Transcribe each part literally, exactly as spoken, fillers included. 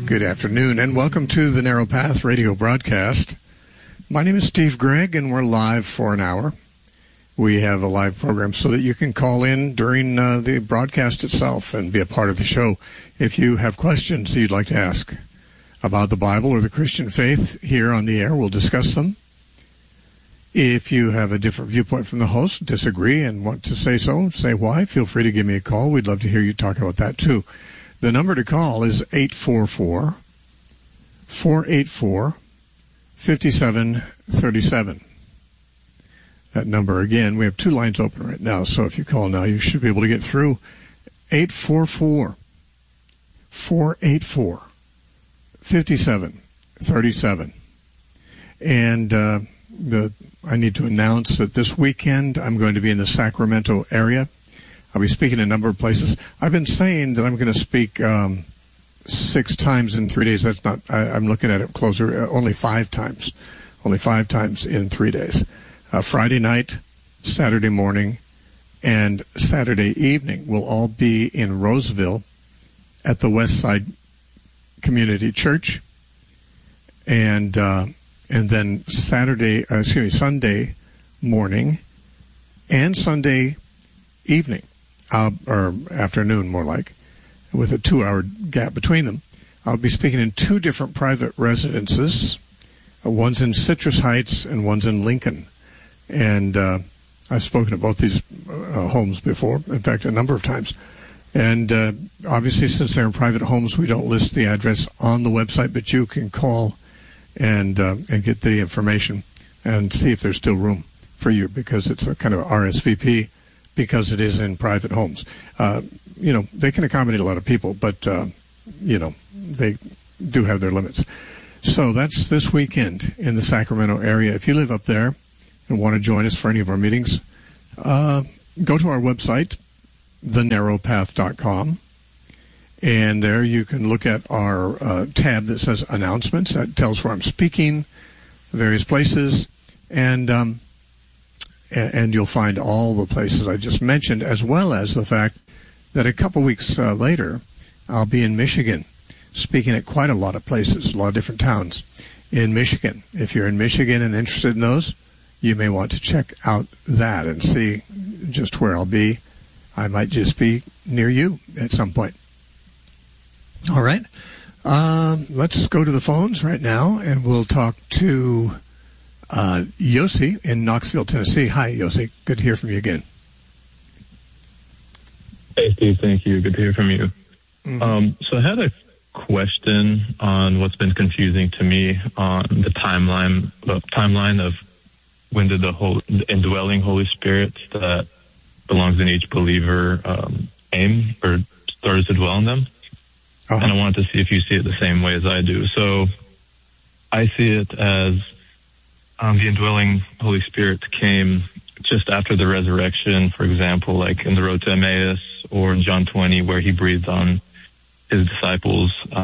Good afternoon, and welcome to the Narrow Path radio broadcast. My name is Steve Gregg, and we're live for an hour. We have a live program so that you can call in during uh, the broadcast itself and be a part of the show. If you have questions that you'd like to ask about the Bible or the Christian faith here on the air, we'll discuss them. If you have a different viewpoint from the host, disagree, and want to say so, say why, feel free to give me a call. We'd love to hear you talk about that, too. The number to call is eight four four, four eight four, five seven three seven. That number, again, we have two lines open right now, so if you call now, you should be able to get through. eight four four, four eight four, five seven three seven. And uh, the I need to announce that this weekend I'm going to be in the Sacramento area. I'll be speaking in a number of places. I've been saying that I'm going to speak um, six times in three days. That's not, I, I'm looking at it closer, uh, only five times. Only five times in three days. Uh, Friday night, Saturday morning, and Saturday evening will all be in Roseville at the West Side Community Church. And uh, and then Saturday, uh, excuse me, Sunday morning and Sunday evening. Uh, or afternoon, more like, with a two-hour gap between them. I'll be speaking in two different private residences. Uh, one's in Citrus Heights and one's in Lincoln. And uh, I've spoken at both these uh, homes before, in fact, a number of times. And uh, obviously, since they're in private homes, we don't list the address on the website, but you can call and uh, and get the information and see if there's still room for you, because it's a kind of R S V P. Because it is in private homes. Uh, you know, they can accommodate a lot of people, but, uh, you know, they do have their limits. So that's this weekend in the Sacramento area. If you live up there and want to join us for any of our meetings, uh, go to our website, the narrow path dot com, and there you can look at our uh, tab that says announcements. That tells where I'm speaking, various places, and um and you'll find all the places I just mentioned, as well as the fact that a couple weeks uh, later, I'll be in Michigan, speaking at quite a lot of places, a lot of different towns in Michigan. If you're in Michigan and interested in those, you may want to check out that and see just where I'll be. I might just be near you at some point. All right. Um, let's go to the phones right now, and we'll talk to Uh, Yossi in Knoxville, Tennessee. Hi, Yossi. Good to hear from you again. Hey, Steve. Thank you. Good to hear from you. Mm-hmm. Um, so I had a question on what's been confusing to me on the timeline, the timeline of when did the whole the indwelling Holy Spirit that belongs in each believer um, aim or started to dwell in them. Uh-huh. And I wanted to see if you see it the same way as I do. So I see it as Um, the indwelling Holy Spirit came just after the resurrection, for example, like in the road to Emmaus or in John twenty, where he breathed on his disciples. Uh,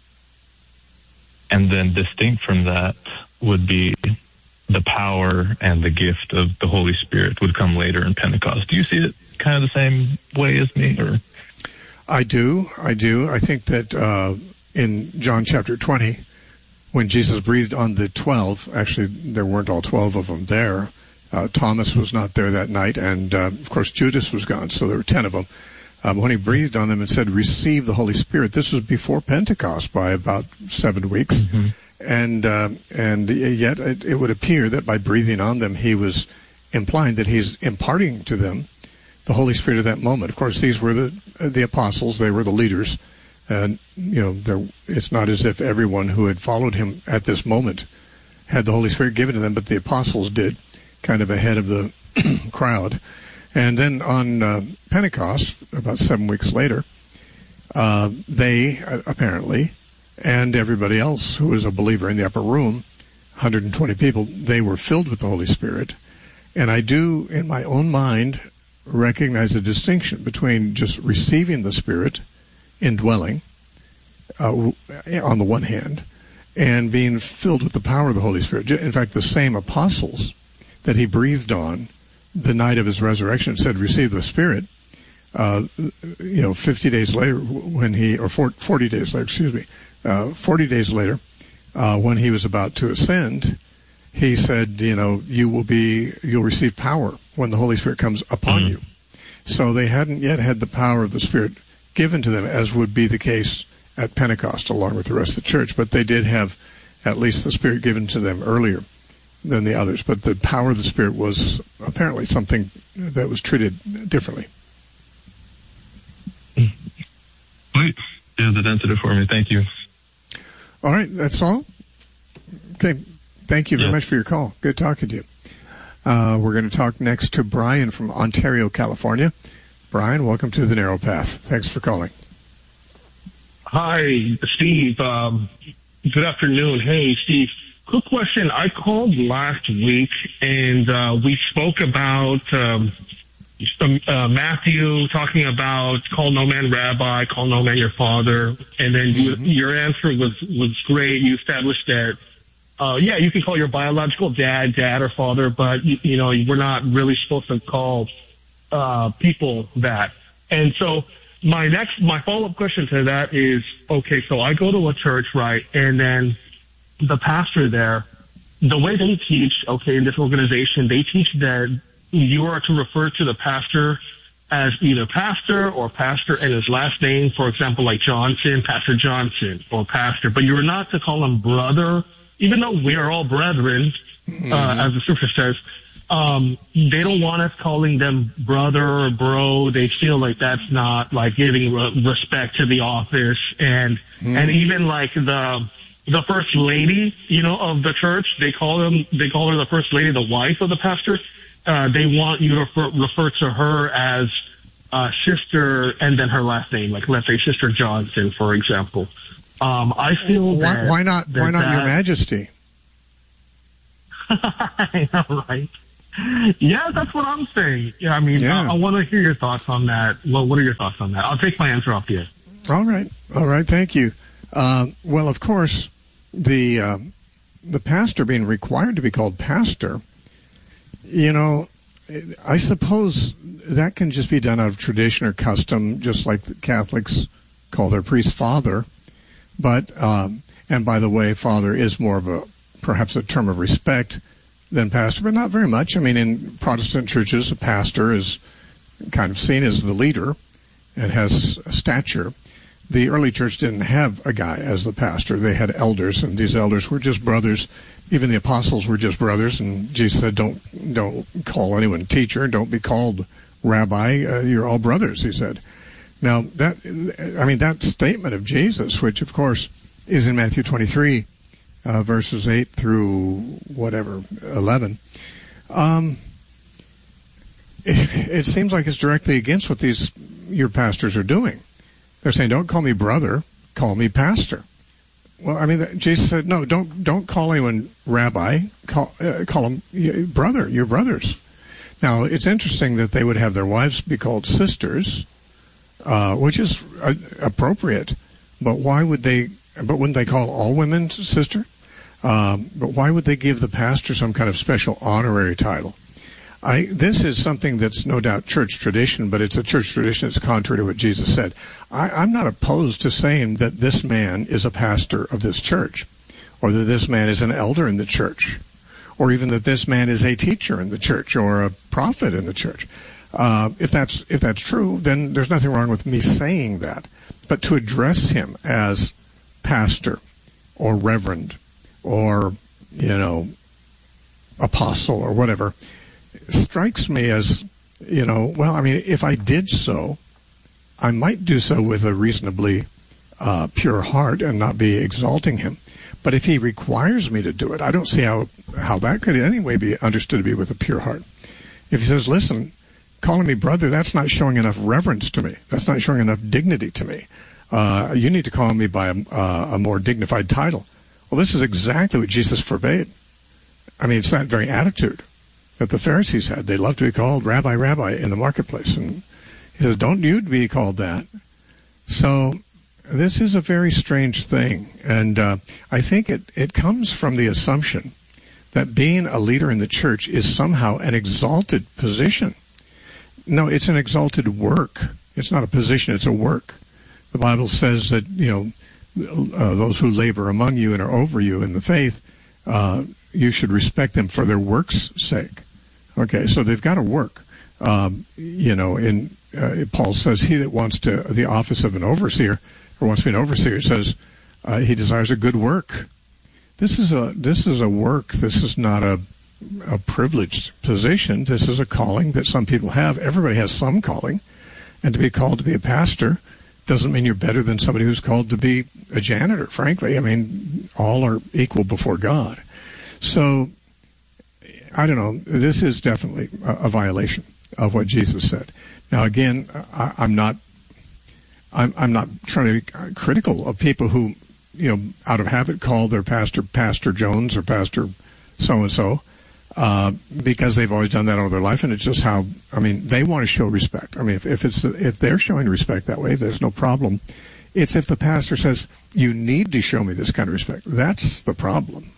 and then distinct from that would be the power and the gift of the Holy Spirit would come later in Pentecost. Do you see it kind of the same way as me? Or I do. I do. I think that uh, in John chapter twenty, when Jesus breathed on the twelve, actually there weren't all twelve of them there. Uh, Thomas was not there that night, and uh, of course Judas was gone, so there were ten of them. Um, when he breathed on them and said, "Receive the Holy Spirit," this was before Pentecost by about seven weeks, mm-hmm. and uh, and yet it, it would appear that by breathing on them, he was implying that he's imparting to them the Holy Spirit at that moment. Of course, these were the the apostles; they were the leaders. And, you know, there, it's not as if everyone who had followed him at this moment had the Holy Spirit given to them, but the apostles did, kind of ahead of the crowd. And then on uh, Pentecost, about seven weeks later, uh, they uh, apparently, and everybody else who was a believer in the upper room, one hundred twenty people, they were filled with the Holy Spirit. And I do, in my own mind, recognize a distinction between just receiving the Spirit, indwelling, uh, on the one hand, and being filled with the power of the Holy Spirit. In fact, the same apostles that he breathed on the night of his resurrection said, "Receive the Spirit." Uh, you know, fifty days later, when he, or forty days later, excuse me, uh, forty days later, uh, when he was about to ascend, he said, you know, you will be, you'll receive power when the Holy Spirit comes upon mm-hmm. you. So they hadn't yet had the power of the Spirit given to them, as would be the case at Pentecost, along with the rest of the church. But they did have at least the Spirit given to them earlier than the others. But the power of the Spirit was apparently something that was treated differently. Wait, yeah, that answered it for me. Thank you. All right, that's all? Okay, thank you very yeah. much for your call. Good talking to you. Uh, we're going to talk next to Brian from Ontario, California. Brian, welcome to The Narrow Path. Thanks for calling. Hi, Steve. Um, good afternoon. Hey, Steve. Quick question. I called last week, and uh, we spoke about um, uh, Matthew talking about call no man rabbi, call no man your father, and then you, mm-hmm. your answer was, was great. You established that, uh, yeah, you can call your biological dad dad or father, but, you, you know, we're not really supposed to call uh, people that. And so my next, my follow-up question to that is, okay, so I go to a church, right, and then the pastor there, the way they teach, okay, in this organization, they teach that you are to refer to the pastor as either pastor or pastor and his last name, for example, like Johnson, Pastor Johnson, or pastor, but you're not to call him brother, even though we are all brethren, mm-hmm. uh, as the scripture says. Um, they don't want us calling them brother or bro. They feel like that's not like giving re- respect to the office, and mm-hmm. and even like the the first lady, you know, of the church, they call them they call her the first lady, the wife of the pastor. Uh, they want you to refer, refer to her as uh, sister and then her last name, like let's say Sister Johnson, for example. Um, I feel why, that, why not that why not that, Your Majesty? I know, right? Yeah, that's what I'm saying. Yeah, I mean, yeah. I, I want to hear your thoughts on that. Well, what are your thoughts on that? I'll take my answer off you. All right, all right, thank you. Uh, well, of course, the uh, the pastor being required to be called pastor, you know, I suppose that can just be done out of tradition or custom, just like the Catholics call their priest father. But um, and by the way, father is more of a perhaps a term of respect than pastor, but not very much. I mean, in Protestant churches, a pastor is kind of seen as the leader and has a stature. The early church didn't have a guy as the pastor. They had elders, and these elders were just brothers. Even the apostles were just brothers, and Jesus said, don't don't call anyone teacher. Don't be called rabbi. Uh, you're all brothers, he said. Now, that I mean, that statement of Jesus, which, of course, is in Matthew twenty-three, uh, verses eight through whatever, eleven, um, it, it seems like it's directly against what these your pastors are doing. They're saying, don't call me brother, call me pastor. Well, I mean, Jesus said, no, don't don't call anyone rabbi, call, uh, call them brother, your brothers. Now, it's interesting that they would have their wives be called sisters, uh, which is uh, appropriate, but why would they, but wouldn't they call all women sister? Um, but why would they give the pastor some kind of special honorary title? I, this is something that's no doubt church tradition, but it's a church tradition that's contrary to what Jesus said. I, I'm not opposed to saying that this man is a pastor of this church, or that this man is an elder in the church, or even that this man is a teacher in the church, or a prophet in the church. Uh, if that's if that's true, then there's nothing wrong with me saying that. But to address him as pastor, or reverend, or, you know, apostle, or whatever, strikes me as, you know, well, I mean, if I did so, I might do so with a reasonably uh, pure heart and not be exalting him. But if he requires me to do it, I don't see how, how that could in any way be understood to be with a pure heart. If he says, listen, calling me brother, that's not showing enough reverence to me. That's not showing enough dignity to me. Uh, you need to call me by a, uh, a more dignified title. Well, this is exactly what Jesus forbade. I mean, it's that very attitude that the Pharisees had. They loved to be called rabbi, rabbi in the marketplace. And he says, don't you be called that. So this is a very strange thing. And uh, I think it, it comes from the assumption that being a leader in the church is somehow an exalted position. No, it's an exalted work. It's not a position, it's a work. The Bible says that, you know, uh, those who labor among you and are over you in the faith, uh, you should respect them for their work's sake. Okay, so they've got to work. Um, you know, in uh, Paul says, he that wants to the office of an overseer or wants to be an overseer says uh, he desires a good work. This is a this is a work. This is not a a privileged position. This is a calling that some people have. Everybody has some calling, and to be called to be a pastor doesn't mean you're better than somebody who's called to be a janitor. Frankly, I mean, all are equal before God. So, I don't know. This is definitely a, a violation of what Jesus said. Now, again, I, I'm not. I'm, I'm not trying to be critical of people who, you know, out of habit call their pastor Pastor Jones or Pastor so and so, because they've always done that all their life, and it's just how. I mean, they want to show respect. I mean, if, if it's if they're showing respect that way, there's no problem. It's if the pastor says you need to show me this kind of respect. That's the problem.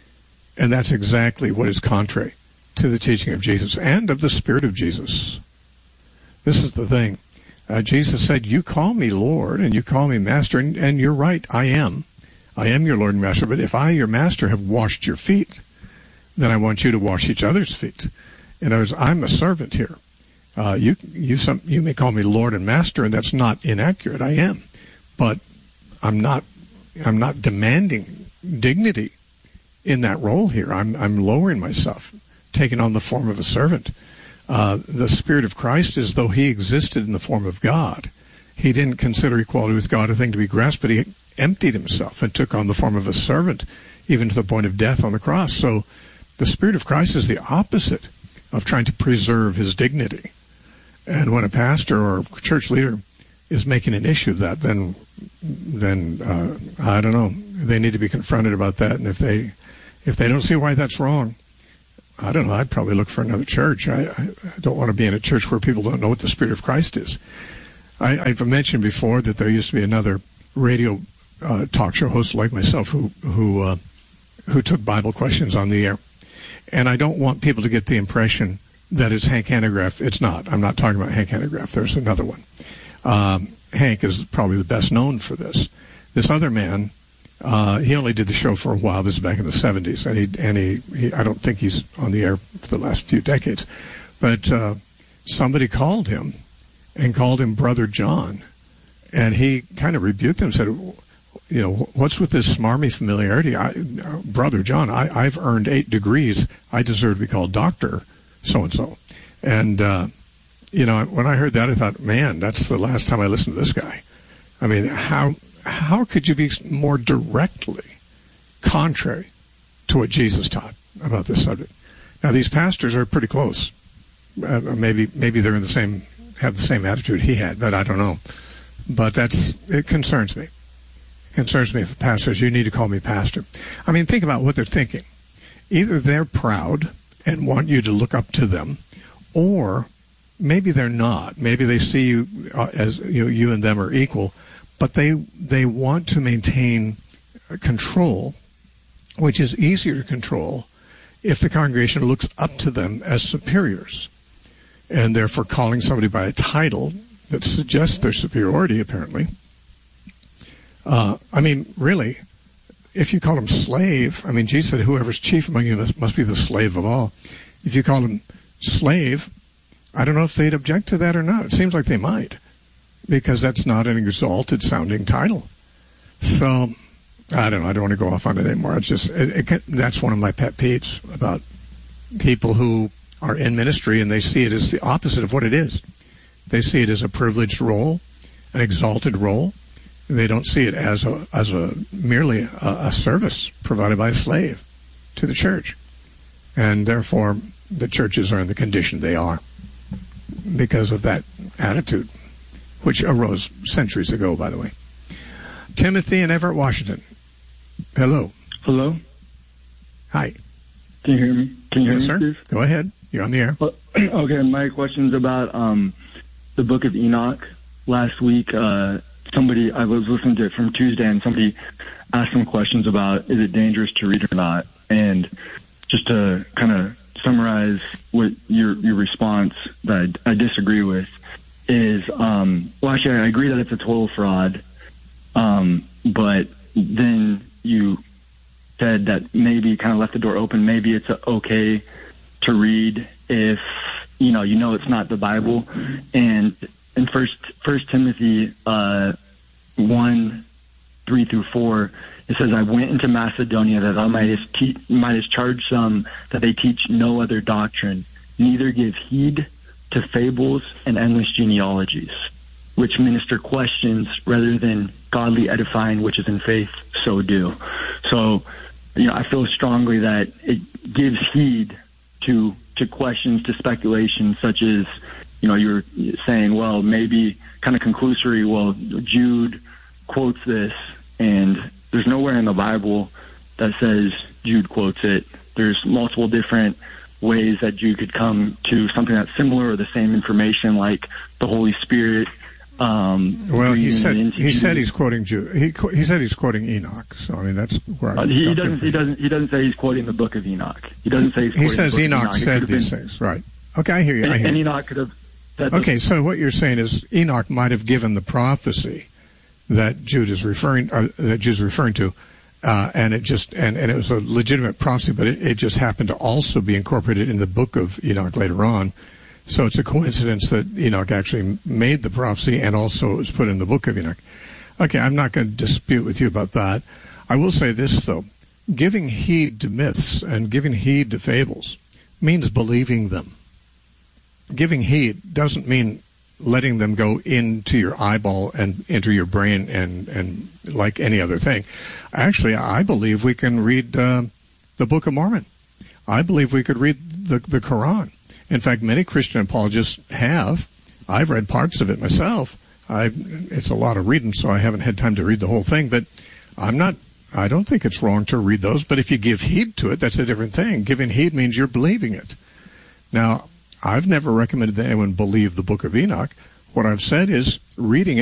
And that's exactly what is contrary to the teaching of Jesus and of the Spirit of Jesus. This is the thing. Uh, Jesus said, you call me Lord and you call me Master, and, and you're right, I am. I am your Lord and Master, but if I, your Master, have washed your feet, then I want you to wash each other's feet. In other words, I'm a servant here. Uh, you, you, some, you may call me Lord and Master, and that's not inaccurate. I am. But I'm not, I'm not demanding dignity in that role here. I'm, I'm lowering myself, taking on the form of a servant. Uh, the Spirit of Christ is though he existed in the form of God. He didn't consider equality with God a thing to be grasped, but he emptied himself and took on the form of a servant, even to the point of death on the cross. So the Spirit of Christ is the opposite of trying to preserve his dignity. And when a pastor or a church leader is making an issue of that, then, then uh, I don't know, they need to be confronted about that. And if they If they don't see why that's wrong, I don't know, I'd probably look for another church. I, I, I don't want to be in a church where people don't know what the Spirit of Christ is. I, I've mentioned before that there used to be another radio uh, talk show host like myself who who uh, who took Bible questions on the air. And I don't want people to get the impression that it's Hank Hanegraaff. It's not. I'm not talking about Hank Hanegraaff. There's another one. Um, Hank is probably the best known for this. This other man, Uh, he only did the show for a while. This is back in the seventies, and he and he, he I don't think he's on the air for the last few decades. But uh, somebody called him and called him Brother John, and he kind of rebuked them, said, "You know, what's with this smarmy familiarity? I, uh, Brother John, I, I've earned eight degrees. I deserve to be called Doctor so and so." And uh, you know, when I heard that, I thought, man, that's the last time I listened to this guy. I mean, how. How could you be more directly contrary to what Jesus taught about this subject? Now, these pastors are pretty close. Uh, maybe maybe they're in the same have the same attitude he had, but I don't know. But that's it concerns me. It concerns me if pastors, you need to call me pastor. I mean, think about what they're thinking. Either they're proud and want you to look up to them, or maybe they're not. Maybe they see you uh, as you know, you and them are equal. But they they want to maintain control, which is easier to control if the congregation looks up to them as superiors, and therefore calling somebody by a title that suggests their superiority, apparently. Uh, I mean, really, if you call them slave, I mean, Jesus said, whoever's chief among you must be the slave of all. If you call them slave, I don't know if they'd object to that or not. It seems like they might, because that's not an exalted-sounding title. So, I don't know. I don't want to go off on it anymore. It's just it, it, that's one of my pet peeves about people who are in ministry, and they see it as the opposite of what it is. They see it as a privileged role, an exalted role. They don't see it as a as a merely a, a service provided by a slave to the church, and therefore the churches are in the condition they are because of that attitude, which arose centuries ago, by the way. Timothy in Everett, Washington. Hello. Hello. Hi. Can you hear me? Can you yes, hear me, sir. please? Go ahead. You're on the air. Well, okay, my question's about um, the Book of Enoch. Last week, uh, somebody, I was listening to it from Tuesday, and somebody asked some questions about, is it dangerous to read or not? And just to kind of summarize what your your response that I, I disagree with is, um, well, actually, I agree that it's a total fraud. Um, but then you said that maybe kind of left the door open. Maybe it's okay to read if, you know, you know it's not the Bible. And in First First Timothy uh, one, three through four, it says, I went into Macedonia that I might te- might charge some that they teach no other doctrine, neither give heed to fables and endless genealogies, which minister questions rather than godly edifying, which is in faith, so do. So, you know, I feel strongly that it gives heed to to questions, to speculation, such as, you know, you're saying, well, maybe kind of conclusory, well, Jude quotes this, and there's nowhere in the Bible that says Jude quotes it. There's multiple different ways that Jude could come to something that's similar or the same information, like the Holy Spirit. Um, well, he said he Jude. said he's quoting Jude. He he said he's quoting Enoch. So I mean, that's where uh, he doesn't he doesn't he doesn't say he's quoting the book of Enoch. He doesn't say he's he says the book Enoch, Enoch said these been, things, right? Okay, I hear you. And, I hear and you. Enoch could have. Okay, so what you're saying is Enoch might have given the prophecy that Jude is referring uh, that Jude's referring to, uh, and it just and, and it was a legitimate prophecy, but it, it just happened to also be incorporated in the book of Enoch later on. So it's a coincidence that Enoch actually made the prophecy and also it was put in the book of Enoch. Okay, I'm not going to dispute with you about that. I will say this, though. Giving heed to myths and giving heed to fables means believing them. Giving heed doesn't mean letting them go into your eyeball and enter your brain and, and like any other thing. Actually, I believe we can read uh, the Book of Mormon. I believe we could read the, the Quran. In fact, many Christian apologists have. I've read parts of it myself. I, it's a lot of reading, so I haven't had time to read the whole thing, but I'm not, I don't think it's wrong to read those, but if you give heed to it, that's a different thing. Giving heed means you're believing it. Now, I've never recommended that anyone believe the Book of Enoch. What I've said is reading it